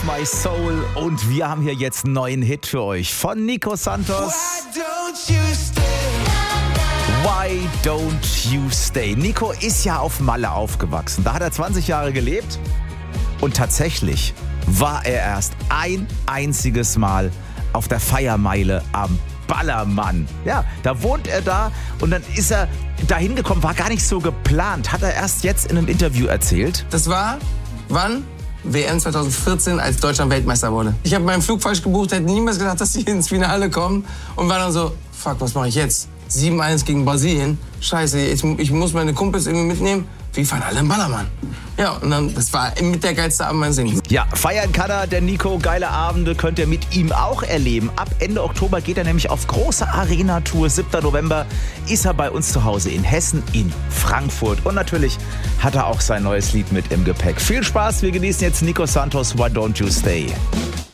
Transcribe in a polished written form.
My Soul und wir haben hier jetzt einen neuen Hit für euch von Nico Santos. Why don't you stay? Nico ist ja auf Malle aufgewachsen. Da hat er 20 Jahre gelebt und tatsächlich war er erst ein einziges Mal auf der Feiermeile am Ballermann. Ja, da wohnt er da und dann ist er da hingekommen, war gar nicht so geplant, hat er erst jetzt in einem Interview erzählt. Das war, wann? WM 2014, als Deutschland Weltmeister wurde. Ich habe meinen Flug falsch gebucht, hätte niemals gedacht, dass sie ins Finale kommen und war dann so, fuck, was mache ich jetzt? 7-1 gegen Brasilien, scheiße, ich muss meine Kumpels irgendwie mitnehmen. Wir fahren alle im Ballermann. Ja, und dann, das war mit der geilste Abend meines Lebens. Ja, feiern kann er, der Nico. Geile Abende könnt ihr mit ihm auch erleben. Ab Ende Oktober geht er nämlich auf große Arena-Tour. 7. November ist er bei uns zu Hause in Hessen, in Frankfurt. Und natürlich hat er auch sein neues Lied mit im Gepäck. Viel Spaß, wir genießen jetzt Nico Santos, Why Don't You Stay.